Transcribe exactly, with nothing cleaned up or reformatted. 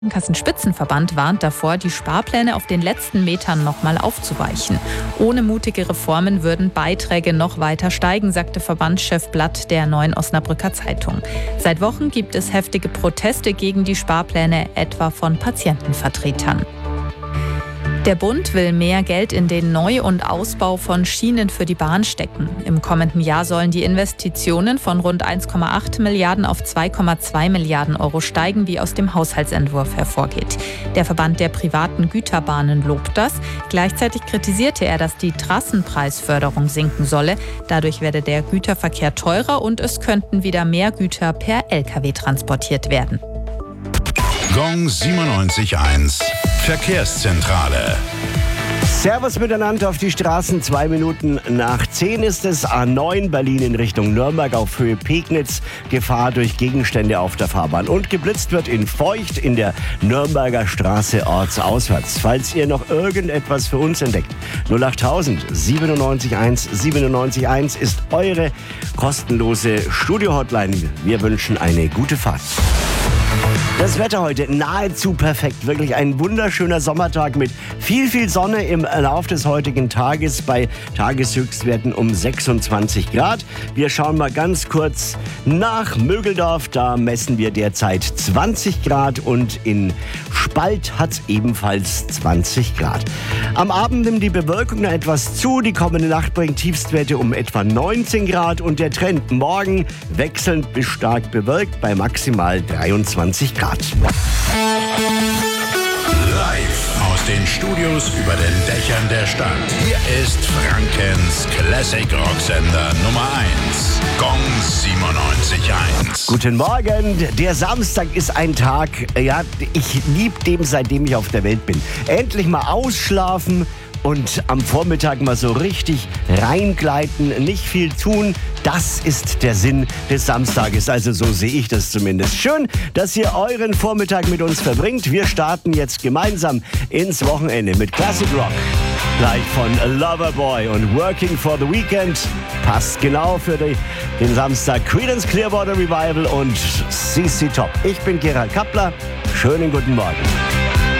Kassenspitzenverband warnt davor, die Sparpläne auf den letzten Metern nochmal aufzuweichen. Ohne mutige Reformen würden Beiträge noch weiter steigen, sagte Verbandschef Blatt der Neuen Osnabrücker Zeitung. Seit Wochen gibt es heftige Proteste gegen die Sparpläne, etwa von Patientenvertretern. Der Bund will mehr Geld in den Neu- und Ausbau von Schienen für die Bahn stecken. Im kommenden Jahr sollen die Investitionen von rund eins Komma acht Milliarden auf zwei Komma zwei Milliarden Euro steigen, wie aus dem Haushaltsentwurf hervorgeht. Der Verband der privaten Güterbahnen lobt das. Gleichzeitig kritisierte er, dass die Trassenpreisförderung sinken solle. Dadurch werde der Güterverkehr teurer und es könnten wieder mehr Güter per L K W transportiert werden. Gong siebenundneunzig Komma eins Verkehrszentrale. Servus miteinander auf die Straßen. Zwei Minuten nach zehn ist es. A neun Berlin in Richtung Nürnberg auf Höhe Pegnitz. Gefahr durch Gegenstände auf der Fahrbahn. Und geblitzt wird in Feucht in der Nürnberger Straße ortsauswärts. Falls ihr noch irgendetwas für uns entdeckt, null achttausend siebenundneunzig eins siebenundneunzig eins ist eure kostenlose Studio-Hotline. Wir wünschen eine gute Fahrt. Das Wetter heute nahezu perfekt. Wirklich ein wunderschöner Sommertag mit viel, viel Sonne im Lauf des heutigen Tages bei Tageshöchstwerten um sechsundzwanzig Grad. Wir schauen mal ganz kurz nach Mögeldorf. Da messen wir derzeit zwanzig Grad und in Spalt hat es ebenfalls zwanzig Grad. Am Abend nimmt die Bewölkung noch etwas zu. Die kommende Nacht bringt Tiefstwerte um etwa neunzehn Grad und der Trend morgen wechselnd bis stark bewölkt bei maximal dreiundzwanzig Grad. Live aus den Studios über den Dächern der Stadt. Hier ist Frankens Classic Rocksender Nummer eins. Gong siebenundneunzig Komma eins. Guten Morgen. Der Samstag ist ein Tag, ja, ich liebe den, seitdem ich auf der Welt bin. Endlich mal ausschlafen und am Vormittag mal so richtig reingleiten, nicht viel tun. Das ist der Sinn des Samstages, also so sehe ich das zumindest. Schön, dass ihr euren Vormittag mit uns verbringt. Wir starten jetzt gemeinsam ins Wochenende mit Classic Rock. Gleich von Loverboy und Working for the Weekend. Passt genau für die, den Samstag. Creedence Clearwater Revival und C C Top. Ich bin Gerald Kappler. Schönen guten Morgen.